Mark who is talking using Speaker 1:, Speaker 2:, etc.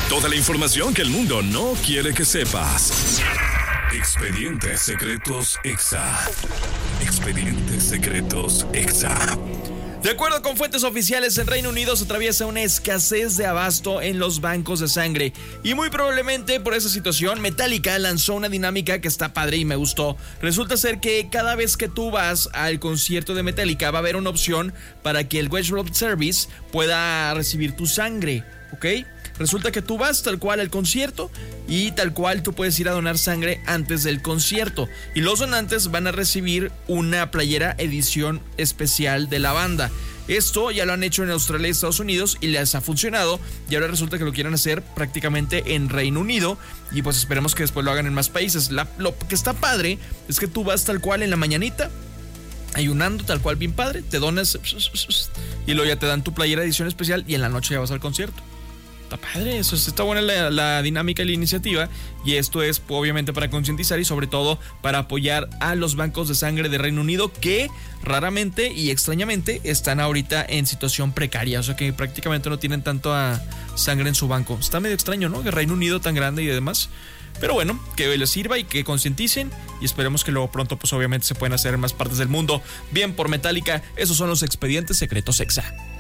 Speaker 1: Toda la información que el mundo no quiere que sepas. Expedientes Secretos Exa. Expedientes Secretos Exa.
Speaker 2: De acuerdo con fuentes oficiales, en Reino Unido se atraviesa una escasez de abasto en los bancos de sangre. Y muy probablemente por esa situación, Metallica lanzó una dinámica que está padre y me gustó. Resulta ser que cada vez que tú vas al concierto de Metallica va a haber una opción para que el Wedge Blood Service pueda recibir tu sangre, ¿ok? Resulta que tú vas tal cual al concierto y tal cual tú puedes ir a donar sangre antes del concierto. Y los donantes van a recibir una playera edición especial de la banda. Esto ya lo han hecho en Australia y Estados Unidos y les ha funcionado. Y ahora resulta que lo quieren hacer prácticamente en Reino Unido. Y pues esperemos que después lo hagan en más países. Lo que está padre es que tú vas tal cual en la mañanita, ayunando tal cual bien padre, te donas y luego ya te dan tu playera edición especial y en la noche ya vas al concierto. Está padre, eso está buena la dinámica y la iniciativa, y esto es obviamente para concientizar y sobre todo para apoyar a los bancos de sangre de Reino Unido que raramente y extrañamente están ahorita en situación precaria, o sea que prácticamente no tienen tanta sangre en su banco. Está medio extraño, ¿no? Que Reino Unido tan grande y demás. Pero bueno, que les sirva y que concienticen y esperemos que luego pronto pues obviamente se puedan hacer en más partes del mundo. Bien por Metallica, esos son los Expedientes Secretos Exa.